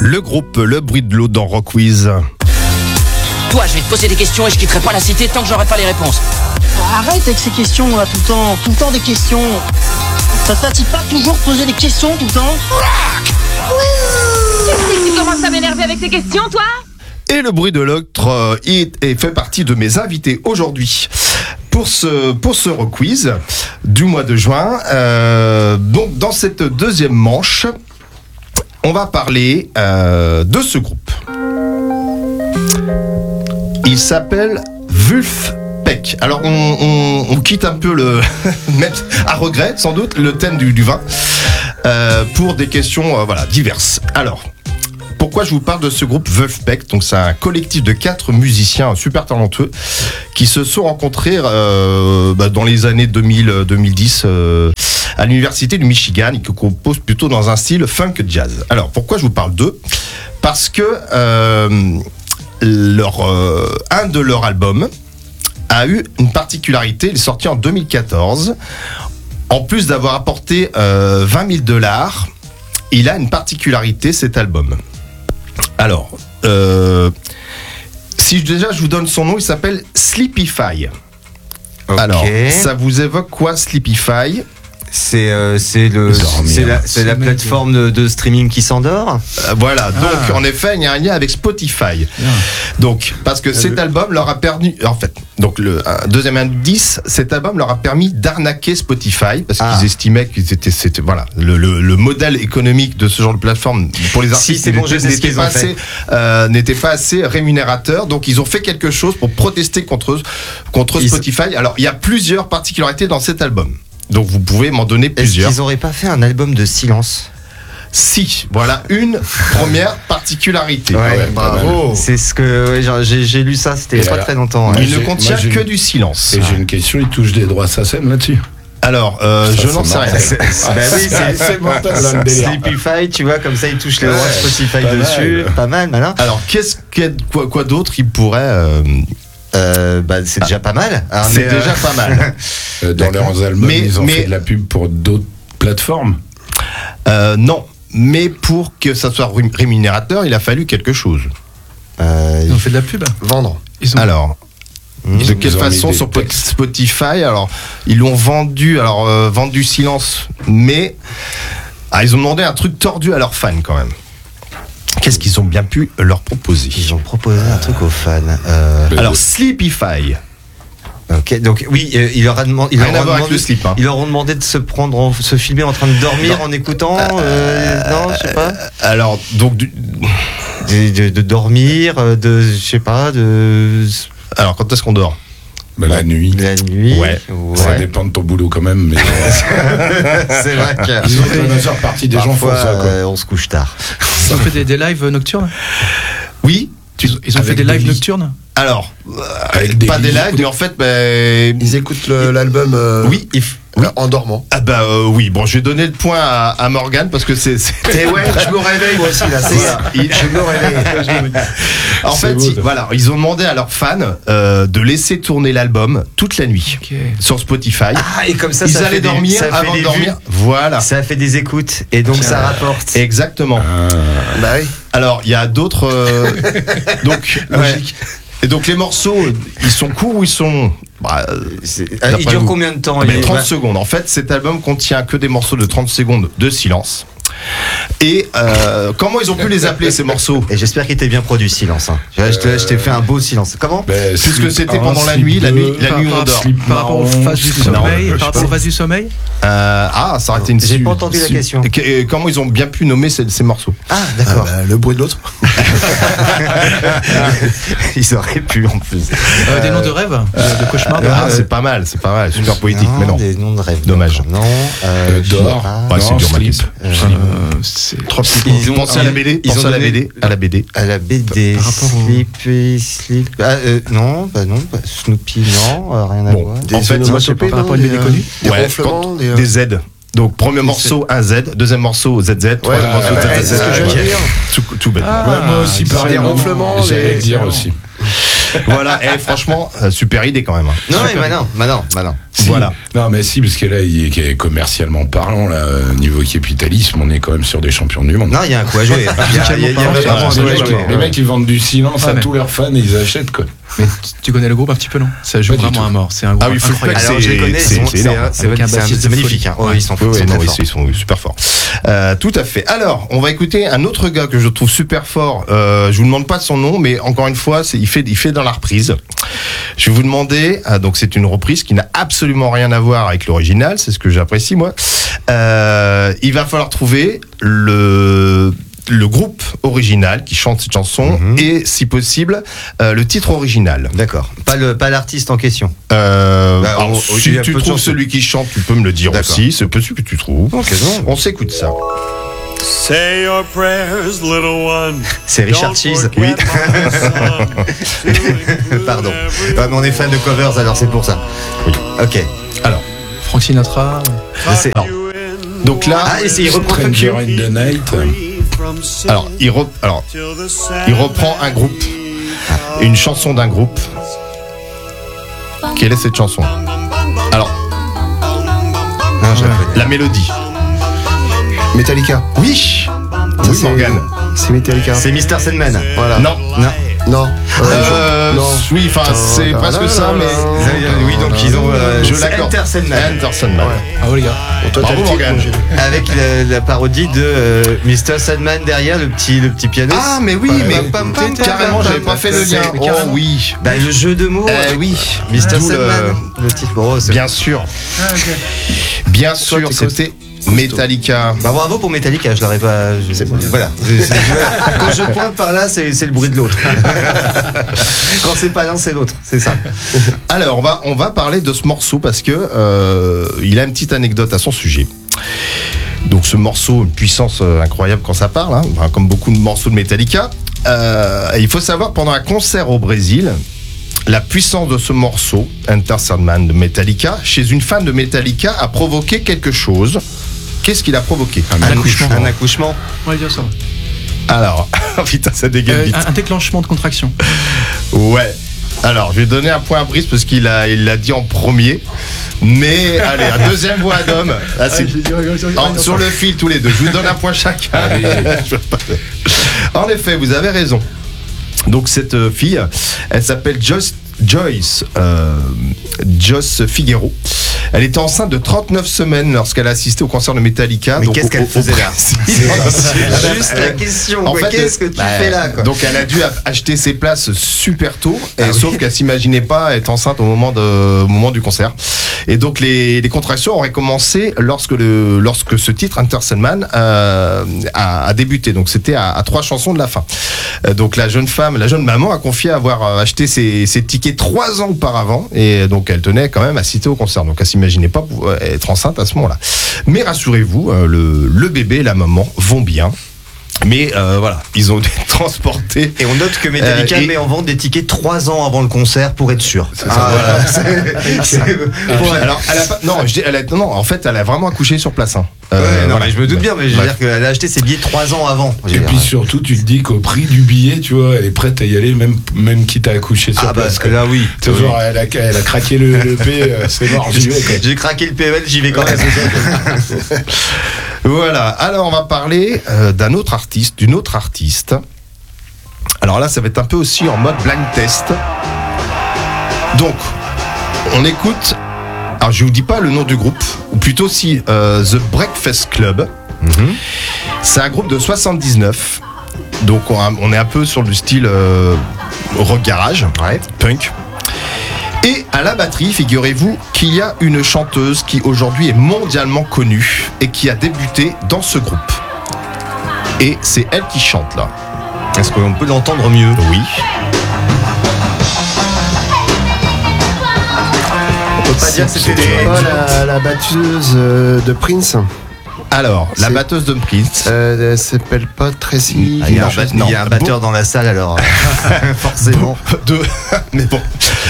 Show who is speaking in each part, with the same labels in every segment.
Speaker 1: Le groupe Le Bruit de l'eau dans Rock Quiz.
Speaker 2: Toi, je vais te poser des questions et je quitterai pas la cité tant que j'aurai pas les réponses.
Speaker 3: Arrête avec ces questions là tout le temps des questions. Ça fatigue pas toujours de poser des questions tout le temps?
Speaker 4: Tu commences à m'énerver avec tes questions, toi?
Speaker 1: Et Le Bruit de l'autre fait partie de mes invités aujourd'hui pour ce Rock Quiz du mois de juin. Donc dans cette deuxième manche, on va parler de ce groupe. Il s'appelle Vulfpeck. Alors on quitte un peu même à regret sans doute le thème du vin pour des questions diverses. Alors pourquoi je vous parle de ce groupe Vulfpeck? Donc c'est un collectif de 4 musiciens super talentueux qui se sont rencontrés dans les années 2000-2010 à l'université du Michigan et qui composent plutôt dans un style funk jazz. Alors pourquoi je vous parle d'eux? Parce que un de leurs albums a eu une particularité. Il est sorti en 2014. En plus d'avoir apporté $20,000, il a une particularité, cet album. Alors, déjà je vous donne son nom, il s'appelle Sleepify. Okay. Alors, ça vous évoque quoi, Sleepify?
Speaker 5: C'est la plateforme de streaming qui s'endort.
Speaker 1: Voilà, donc en effet, il y a un lien avec Spotify. Donc, parce que cet album leur a permis, en fait, donc deuxième indice, cet album leur a permis d'arnaquer Spotify parce qu'ils estimaient que c'était le modèle économique de ce genre de plateforme pour les artistes n'était pas assez rémunérateur. Donc, ils ont fait quelque chose pour protester contre Spotify. Alors, il y a plusieurs particularités dans cet album. Donc vous pouvez m'en donner plusieurs.
Speaker 5: Est-ce qu'ils n'auraient pas fait un album de silence?
Speaker 1: Si, voilà une première particularité.
Speaker 5: Ouais, bravo. C'est ce que j'ai lu ça, c'était il n'y a pas très longtemps.
Speaker 1: Il ne contient que du silence.
Speaker 6: Et j'ai une question, il touche des droits SACEM là-dessus?
Speaker 1: Alors, je n'en sais rien.
Speaker 6: C'est mortel.
Speaker 5: Sleepify, tu vois, comme ça il touche les droits Spotify dessus. Pas mal, malin.
Speaker 1: Alors, quoi d'autre il pourrait
Speaker 5: c'est déjà pas mal.
Speaker 1: C'est déjà pas mal.
Speaker 6: Dans leurs albums, ils ont fait de la pub pour d'autres plateformes?
Speaker 1: Non, mais pour que ça soit rémunérateur, il a fallu quelque chose.
Speaker 7: Ils ont fait de la pub?
Speaker 5: Vendre.
Speaker 1: Alors, de quelle façon sur Spotify? Alors, ils l'ont vendu, vendu silence, mais ils ont demandé un truc tordu à leurs fans quand même. Qu'est-ce qu'ils ont bien pu leur proposer?
Speaker 5: Ils ont proposé un truc aux fans.
Speaker 1: Alors, Sleepify.
Speaker 5: Ok, donc oui, ils leur ont demandé de se filmer en train de dormir en écoutant. Non, je sais pas.
Speaker 1: Alors, donc
Speaker 5: de dormir, je sais pas,
Speaker 1: Alors, quand est-ce qu'on dort?
Speaker 6: La nuit.
Speaker 5: La nuit.
Speaker 1: Ouais.
Speaker 6: Ça dépend de ton boulot quand même. Mais
Speaker 5: c'est vrai que
Speaker 6: la majeure partie des gens font ça.
Speaker 5: On se couche tard.
Speaker 7: Ils ont fait des lives nocturnes?
Speaker 1: Oui.
Speaker 7: Ils ont fait des lives nocturnes?
Speaker 1: Alors, pas des lives, mais en fait,
Speaker 8: ils écoutent l'album.
Speaker 1: Oui.
Speaker 8: En dormant.
Speaker 1: Oui, bon, je vais donner le point à Morgane parce que c'est
Speaker 8: je me réveille moi aussi là, je me réveille.
Speaker 1: En fait, ils ont demandé à leurs fans de laisser tourner l'album toute la nuit sur Spotify.
Speaker 5: Et comme ça,
Speaker 1: ils allaient dormir avant de dormir. Voilà.
Speaker 5: Ça a fait des écoutes et donc ça rapporte.
Speaker 1: Exactement.
Speaker 8: Bah oui.
Speaker 1: Alors, il y a d'autres donc logique. Et donc les morceaux, ils sont courts ou ils sont...
Speaker 5: ils durent combien de temps?
Speaker 1: 30 secondes. En fait, cet album contient que des morceaux de 30 secondes de silence. Et comment ils ont pu les appeler ces morceaux?
Speaker 5: Et j'espère qu'il était bien produit, silence. Je t'ai fait un beau silence. Comment?
Speaker 1: Puisque c'était pendant la nuit on dort.
Speaker 7: Par rapport aux phases du sommeil. Par rapport aux phases du sommeil.
Speaker 1: Ça aurait été une.
Speaker 5: J'ai pas entendu la question.
Speaker 1: Comment ils ont bien pu nommer ces morceaux?
Speaker 5: Ah, d'accord.
Speaker 8: Le bruit de l'autre.
Speaker 5: Ils auraient pu en plus.
Speaker 7: Des noms de rêves, de cauchemars.
Speaker 1: C'est pas mal, super poétique, mais non.
Speaker 5: Des noms de rêves.
Speaker 1: Dommage.
Speaker 5: Non.
Speaker 6: D'or.
Speaker 1: C'est dur ma question.
Speaker 7: Ils
Speaker 1: ont pensé à la BD. À la BD.
Speaker 5: Par rapport Sleep. Non, Snoopy, non, rien à voir.
Speaker 1: En fait,
Speaker 7: par rapport à une BD connue.
Speaker 1: Des Z. Donc premier morceau un Z, deuxième morceau ZZ, troisième morceau ZZ.
Speaker 8: C'est ce que je veux dire.
Speaker 1: Tout bête.
Speaker 6: Moi aussi pareil.
Speaker 8: Des ronflements.
Speaker 6: J'allais le dire aussi.
Speaker 1: Voilà, et franchement, super idée quand même.
Speaker 5: Non, mais non.
Speaker 6: Si.
Speaker 1: Voilà.
Speaker 6: Non, mais si, parce que là, commercialement parlant, là, niveau capitalisme, on est quand même sur des champions du monde.
Speaker 5: Non, il y a un coup à jouer. Il y a vraiment un coup à jouer.
Speaker 6: Les mecs, ils vendent du silence à tous leurs fans et ils achètent, quoi.
Speaker 7: Mais tu connais le groupe un petit peu, non? Ça joue vraiment à mort. C'est un groupe incroyable.
Speaker 5: Alors, je les connais, c'est magnifique. Ils sont
Speaker 1: ils sont super forts. Tout à fait. Alors, on va écouter un autre gars que je trouve super fort. Je vous demande pas de son nom, mais encore une fois, il fait dans la reprise. Je vais vous demander, donc c'est une reprise qui n'a absolument rien à voir avec l'original, c'est ce que j'apprécie moi. Il va falloir trouver le groupe original qui chante cette chanson et, si possible, le titre original.
Speaker 5: D'accord. Pas l'artiste en question.
Speaker 1: Si tu trouves celui qui chante, tu peux me le dire aussi. C'est possible que tu trouves.
Speaker 5: Okay,
Speaker 1: on s'écoute ça.
Speaker 9: Say your prayers, little one.
Speaker 5: C'est Richard Cheese. Oui. Pardon. Ouais, mais on est fan de covers, alors c'est pour ça.
Speaker 1: Oui.
Speaker 5: Ok.
Speaker 1: Alors,
Speaker 7: Frank Sinatra.
Speaker 1: Donc là,
Speaker 5: il reprend
Speaker 6: Stranger in the Night.
Speaker 1: Alors, il reprend un groupe, une chanson d'un groupe. Quelle est cette chanson? Alors, la mélodie.
Speaker 8: Metallica.
Speaker 1: Oui, Morgane.
Speaker 8: C'est Metallica.
Speaker 5: C'est Mr. Sandman.
Speaker 1: Voilà. Non. Oui, enfin, c'est presque ça, mais.
Speaker 5: Oui, donc ils ont.
Speaker 1: Je l'accorde. Enter Sandman.
Speaker 7: Ah oui, les gars.
Speaker 1: Bravo, Morgane.
Speaker 5: Avec la parodie de Mr. Sandman derrière, le petit piano.
Speaker 1: Ah, mais oui, mais carrément, j'avais pas fait le lien. Oh oui.
Speaker 5: Bah, le jeu de mots.
Speaker 1: Oui.
Speaker 5: Mr. Sandman. Le titre.
Speaker 1: Bien sûr. Bien sûr, c'était Metallica.
Speaker 5: Bah, bravo pour Metallica, je l'aurais pas. Voilà. Quand je pointe par là, c'est le bruit de l'autre. Quand c'est pas l'un, c'est l'autre. C'est ça.
Speaker 1: Alors, on va parler de ce morceau parce que il a une petite anecdote à son sujet. Donc, ce morceau, une puissance incroyable quand ça parle, hein, comme beaucoup de morceaux de Metallica. Il faut savoir, pendant un concert au Brésil, la puissance de ce morceau, Enter Sandman de Metallica, chez une fan de Metallica, a provoqué quelque chose. Qu'est-ce qu'il a provoqué?
Speaker 5: Un accouchement.
Speaker 7: On va dire ça.
Speaker 1: Alors, putain, ça dégaine vite.
Speaker 7: Un déclenchement de contraction.
Speaker 1: Ouais. Alors, je vais donner un point à Brice parce qu'il l'a dit en premier. Mais, allez, un deuxième voix à Dom. Sur le fil, tous les deux. Je vous donne un point chacun. En effet, vous avez raison. Donc, cette fille, elle s'appelle Joyce Figueiro. Elle était enceinte de 39 semaines lorsqu'elle a assisté au concert de Metallica.
Speaker 5: Mais qu'est-ce qu'elle faisait là? C'est juste la question. En fait, qu'est-ce que tu fais là, quoi?
Speaker 1: Donc elle a dû acheter ses places super tôt, sauf qu'elle s'imaginait pas être enceinte au moment du concert. Et donc les contractions auraient commencé lorsque ce titre Enter Sandman a débuté. Donc c'était à 3 chansons de la fin. Donc la jeune maman a confié avoir acheté ses tickets 3 ans auparavant, et donc elle tenait quand même à assister au concert. Donc elle s'imaginait pas être enceinte à ce moment-là. Mais rassurez-vous, le bébé et la maman vont bien. Mais voilà, ils ont été transportés.
Speaker 5: Et on note que Metallica met en vente des tickets 3 ans avant le concert pour être sûr.
Speaker 1: En fait, elle a vraiment accouché sur place. Hein.
Speaker 5: Mais je me doute bien, mais je veux dire qu'elle a acheté ses billets 3 ans avant.
Speaker 6: Et puis surtout, tu te dis qu'au prix du billet, tu vois, elle est prête à y aller, même quitte à accoucher sur place.
Speaker 5: Parce que là, oui.
Speaker 6: Genre, elle a craqué le P, c'est mort, j'y vais.
Speaker 5: J'ai craqué le PEL, j'y vais quand même.
Speaker 1: Voilà, alors on va parler d'une autre artiste. Alors là, ça va être un peu aussi en mode blind test. Donc, on écoute. Alors, je vous dis pas le nom du groupe, ou plutôt The Breakfast Club. C'est un groupe de 79. Donc, on est un peu sur le style rock garage, punk. Et à la batterie, figurez-vous qu'il y a une chanteuse qui aujourd'hui est mondialement connue et qui a débuté dans ce groupe. Et c'est elle qui chante là.
Speaker 5: Est-ce qu'on peut l'entendre mieux?
Speaker 1: Oui.
Speaker 5: On peut pas dire que c'était
Speaker 8: la batteuse de Prince.
Speaker 1: Alors, la batteuse de Prince.
Speaker 8: Elle s'appelle pas Tracy.
Speaker 5: Il y a un batteur dans la salle, alors forcément.
Speaker 1: Mais bon.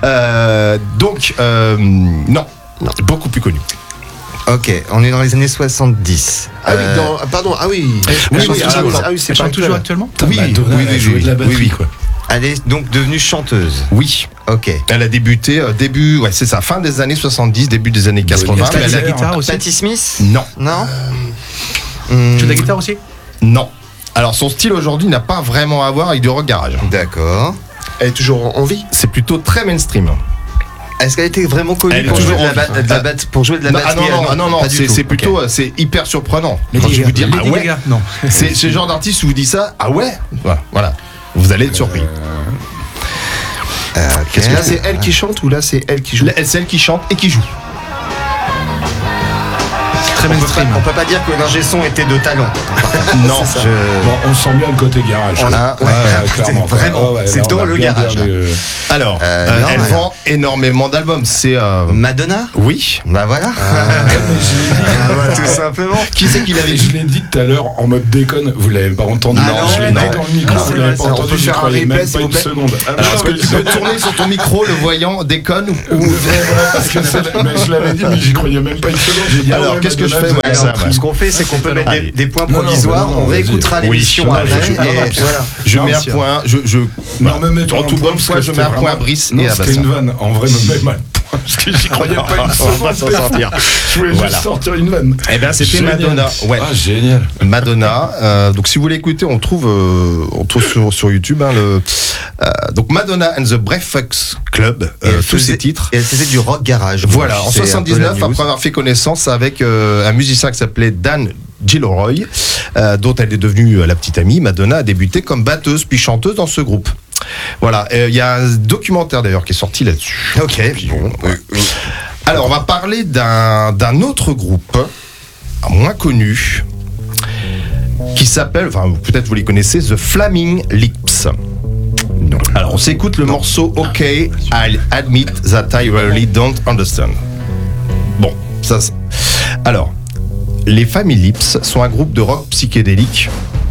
Speaker 1: Non, beaucoup plus connu.
Speaker 5: Ok, on est dans les années 70.
Speaker 8: Pardon, ah oui.
Speaker 7: Elle chante toujours actuellement?
Speaker 1: Oui,
Speaker 6: elle jouait de la batterie, quoi.
Speaker 5: Elle est donc devenue chanteuse.
Speaker 1: Oui.
Speaker 5: Ok.
Speaker 1: Elle a débuté c'est ça, fin des années 70, début des années 80.
Speaker 7: Elle a la guitare aussi.
Speaker 5: Patti Smith?
Speaker 1: Non.
Speaker 5: Non.
Speaker 7: Tu as la guitare aussi?
Speaker 1: Non. Alors son style aujourd'hui n'a pas vraiment à voir avec du rock garage.
Speaker 5: D'accord.
Speaker 8: Elle est toujours en vie.
Speaker 1: C'est plutôt très mainstream.
Speaker 5: Est-ce qu'elle était vraiment connue pour jouer pour jouer de la batterie?
Speaker 1: Non, c'est plutôt c'est hyper surprenant. Quand je vous dis
Speaker 7: Lady Gaga, non.
Speaker 1: C'est le genre d'artiste où vous dit ça, ah ouais, voilà. Vous allez être surpris.
Speaker 8: Qu'est-ce que là c'est elle qui chante ou là c'est elle qui joue?
Speaker 1: C'est elle qui chante et qui joue.
Speaker 7: Très mainstream.
Speaker 5: On peut pas dire que l'ingé son était de talent.
Speaker 1: Non,
Speaker 6: Bon, on sent bien le côté garage. Clairement.
Speaker 5: Vraiment, c'est dans le garage.
Speaker 1: Alors, elle vend énormément d'albums. C'est
Speaker 5: Madonna?
Speaker 1: Oui.
Speaker 5: Bah voilà. Tout simplement.
Speaker 1: Qui c'est qui l'avait
Speaker 6: Je l'ai dit tout à l'heure en mode déconne, vous l'avez pas entendu.
Speaker 1: Non,
Speaker 6: je l'ai dit dans le micro, vous l'avez pas
Speaker 8: On
Speaker 6: entendu.
Speaker 8: peut faire un replay s'il vous plaît.
Speaker 6: Seconde.
Speaker 1: Alors, est-ce que tu peux tourner sur ton micro, le voyant déconne ou...
Speaker 6: Parce que je l'avais dit, mais j'y croyais même pas une seconde. J'ai dit,
Speaker 1: alors, qu'est-ce que je fais?
Speaker 5: Ce qu'on fait, c'est qu'on peut mettre des points provisoires. On réécoutera l'émission après.
Speaker 1: Je mets un point. En tout bonne foi, je mets un point à Brice et à
Speaker 6: C'était une vanne. En vrai, me met mal. Parce que j'y croyais pas une seconde.
Speaker 1: On va s'en sortir.
Speaker 6: Je voulais juste sortir une vanne.
Speaker 1: Eh bien, c'était Madonna. Ouais.
Speaker 6: Ah, génial.
Speaker 1: Madonna. Donc, si vous voulez écouter, on trouve sur YouTube donc Madonna and the Breakfast Club. Tous ces titres.
Speaker 5: Et elle faisait du rock garage.
Speaker 1: Voilà. En 79, après avoir fait connaissance avec un musicien qui s'appelait Dan Gilroy, dont elle est devenue la petite amie, Madonna a débuté comme batteuse puis chanteuse dans ce groupe. Voilà, il y a un documentaire d'ailleurs qui est sorti là-dessus.
Speaker 5: Ok.
Speaker 1: Bon, alors on va parler d'un autre groupe moins connu qui s'appelle, enfin peut-être vous les connaissez, The Flaming Lips. Non. Alors on s'écoute le morceau OK, I'll admit that I really don't understand. Bon, ça. Alors, les Flaming Lips sont un groupe de rock psychédélique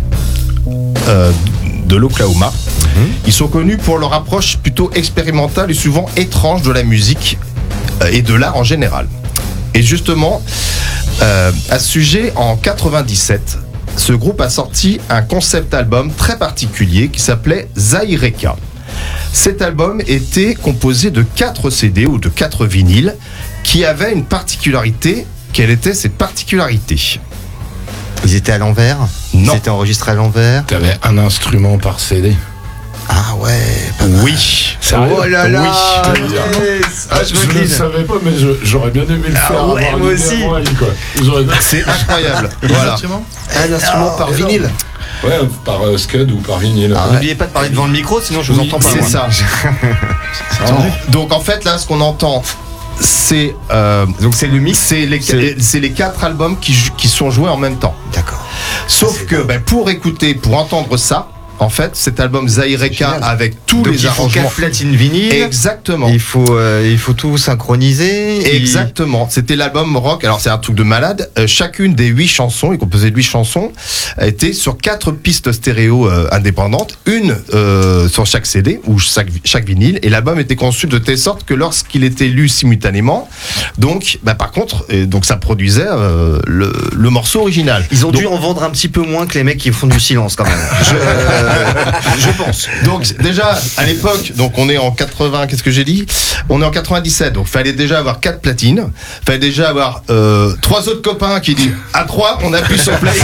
Speaker 1: de l'Oklahoma. Ils sont connus pour leur approche plutôt expérimentale et souvent étrange de la musique et de l'art en général. Et justement, à ce sujet, en 97, ce groupe a sorti un concept album très particulier qui s'appelait Zaireka. Cet album était composé de 4 CD ou de 4 vinyles qui avaient une particularité. Quelle était cette particularité?
Speaker 5: Ils étaient à l'envers?
Speaker 1: Non.
Speaker 5: Ils étaient enregistrés à l'envers?
Speaker 6: T'avais un instrument par CD.
Speaker 5: Ah ouais,
Speaker 1: oui.
Speaker 6: Sérieux?
Speaker 5: Oh là là.
Speaker 6: Oui, je ne le savais pas, mais j'aurais bien aimé le faire.
Speaker 5: Ouais, moi aussi.
Speaker 1: C'est incroyable. Voilà.
Speaker 8: Un instrument par vinyle.
Speaker 6: Ouais, par Scud ou par vinyle.
Speaker 5: N'oubliez pas de parler devant le micro, sinon je vous entends pas.
Speaker 1: C'est ça. Donc en fait là, ce qu'on entend, c'est
Speaker 5: donc c'est le mix,
Speaker 1: c'est les 4 albums qui sont joués en même temps.
Speaker 5: D'accord.
Speaker 1: Sauf que pour entendre ça, en fait, cet album Zaireka avec tous
Speaker 5: donc
Speaker 1: les arrangements.
Speaker 5: Il faut 4 platines vinyle.
Speaker 1: Exactement.
Speaker 5: Il faut tout synchroniser.
Speaker 1: Exactement. C'était l'album rock. Alors c'est un truc de malade. Chacune des 8 chansons, il composait de 8 chansons, était sur 4 pistes stéréo indépendantes, une sur chaque CD ou chaque vinyle. Et l'album était conçu de telle sorte que lorsqu'il était lu simultanément, donc par contre, donc ça produisait le morceau original.
Speaker 5: Ils ont dû en vendre un petit peu moins que les mecs qui font du silence quand même.
Speaker 1: Je pense. Donc déjà à l'époque, donc on est en 80, qu'est-ce que j'ai dit? On est en 97, donc fallait déjà avoir 4 platines, fallait déjà avoir 3 autres copains qui disent à 3 on appuie sur play.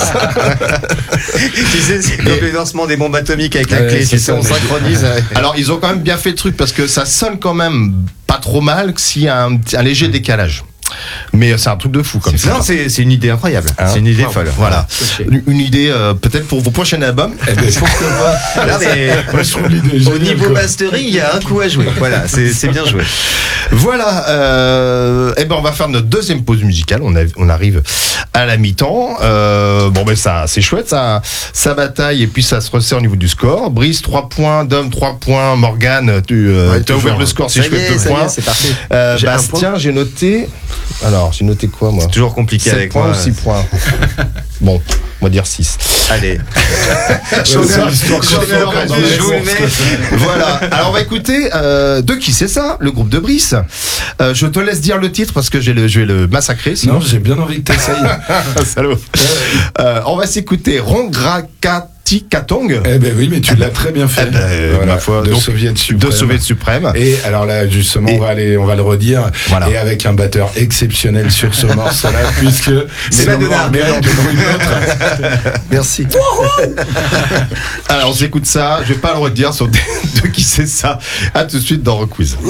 Speaker 5: Tu sais, c'est comme le lancement des bombes atomiques avec la clé, c'est ça, on synchronise.
Speaker 1: Alors ils ont quand même bien fait le truc parce que ça sonne quand même pas trop mal s'il y a un léger décalage. Mais c'est un truc de fou comme ça.
Speaker 5: Non, c'est une idée incroyable. C'est une idée folle.
Speaker 1: Voilà. Une idée peut-être pour vos prochains albums.
Speaker 6: Pourquoi pas?
Speaker 5: Là, au niveau mastering, il y a un coup à jouer. Voilà, c'est bien joué.
Speaker 1: Voilà. On va faire notre deuxième pause musicale. On arrive à la mi-temps. Ça, c'est chouette. Ça bataille et puis ça se resserre au niveau du score. Brice 3 points, Dom 3 points, Morgane, tu as ouvert le score si je fais 2 points.
Speaker 5: C'est parti.
Speaker 1: Bastien, j'ai noté. Alors, j'ai noté quoi, moi?
Speaker 5: C'est toujours compliqué avec
Speaker 1: points
Speaker 5: moi.
Speaker 1: ou 6 points? Bon, on va dire 6.
Speaker 5: Allez.
Speaker 1: Voilà. Alors, on va écouter de qui c'est ça? Le groupe de Brice. Je te laisse dire le titre parce que je vais le massacrer. Sinon,
Speaker 6: j'ai bien envie que t'essayes.
Speaker 1: Salaud. On va s'écouter Rongraka Ti Katong.
Speaker 6: Eh ben oui, mais tu l'as très bien fait.
Speaker 1: Ma foi,
Speaker 6: de Soviet suprême. Et alors là, justement, on va le redire. Voilà. Et avec un batteur exceptionnel sur ce morceau-là, puisque
Speaker 1: c'est Madonna.
Speaker 8: Merci.
Speaker 1: Alors, on s'écoute ça. Je vais pas le redire de qui c'est ça. À tout de suite dans Rock Quiz.